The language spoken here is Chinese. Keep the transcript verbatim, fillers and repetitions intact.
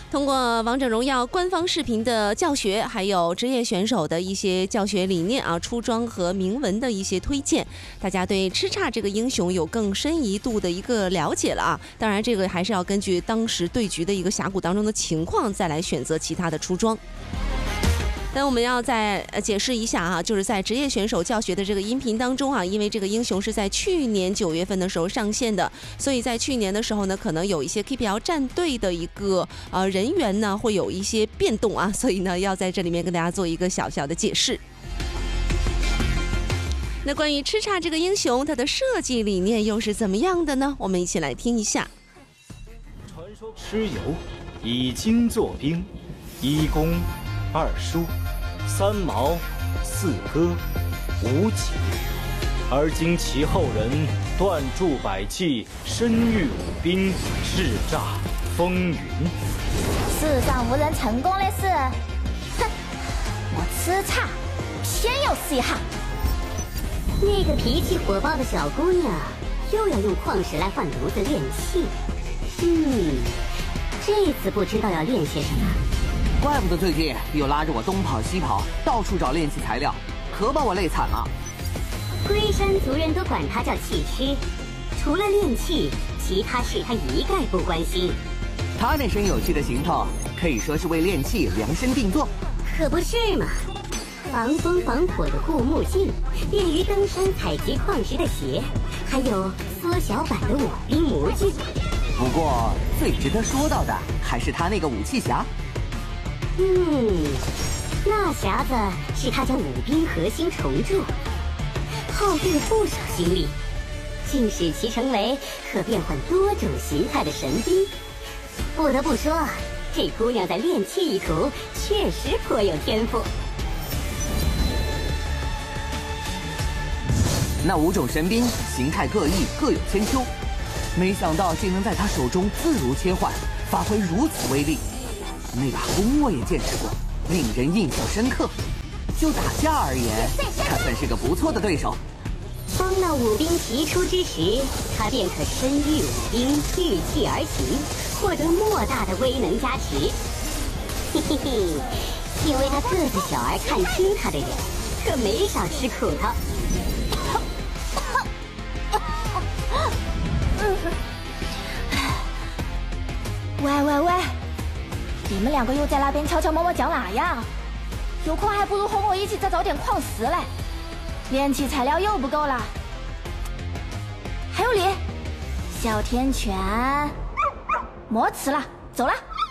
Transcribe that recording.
通过王者荣耀官方视频的教学，还有职业选手的一些教学理念啊，出装和铭文的一些推荐，大家对叱咤这个英雄有更深一度的一个了解了啊。当然，这个还是要根据当时对局的一个峡谷当中的情况，再来选择其他的出装。那我们要再解释一下哈、啊，就是在职业选手教学的这个音频当中啊，因为这个英雄是在去年九月份的时候上线的，所以在去年的时候呢，可能有一些 K P L 战队的一个呃人员呢会有一些变动啊，所以呢要在这里面跟大家做一个小小的解释。那关于叱咤这个英雄，它的设计理念又是怎么样的呢？我们一起来听一下。 传说蚩尤以精作兵，一攻二疏，三矛，四戈，五戟，而今其后人断柱百计，身御五兵，叱咤风云。 世上无人成功的事，哼！我叱咤偏要试一下。 那个脾气火爆的小姑娘，又要用矿石来换炉子炼器。嗯，这次不知道要练些什么。 怪不得最近又拉着我东跑西跑，到处找炼器材料，可把我累惨了。 龟山族人都管他叫气吃，除了炼器，其他事他一概不关心。 他那身有趣的行头，可以说是为炼器量身定做。 可不是嘛，防风防火的护目镜，便于登山采集矿石的鞋，还有缩小版的武兵模具。 不过最值得说到的还是他那个武器匣。 嗯，那匣子是他将武兵核心重铸，耗费了不少心力，竟使其成为可变换多种形态的神兵。不得不说，这姑娘在炼器一途确实颇有天赋。 那五种神兵形态各异，各有千秋，没想到竟能在他手中自如切换，发挥如此威力。那把弓我也见识过，令人印象深刻。就打架而言，他算是个不错的对手。 当那武兵齐出之时，他便可身御武兵，御气而行，获得莫大的威能加持。嘿嘿嘿，因为他个子小而看轻他的人，可没少吃苦头。 喂喂喂，你们两个又在那边悄悄摸摸讲哪呀？有空还不如和我一起再找点矿石嘞，炼器材料又不够了。还有你，小天犬，磨瓷了，走了。